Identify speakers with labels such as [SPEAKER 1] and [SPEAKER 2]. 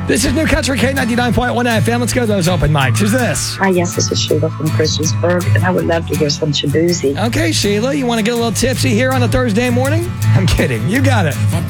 [SPEAKER 1] This is New Country K99.1 FM. Let's go to those open mics. Who's this?
[SPEAKER 2] Hi, yes, this is Sheila from Christiansburg, and I would love to hear some Shabuzi.
[SPEAKER 1] Okay, Sheila, you want to get a little tipsy here on a Thursday morning? I'm kidding. You got it.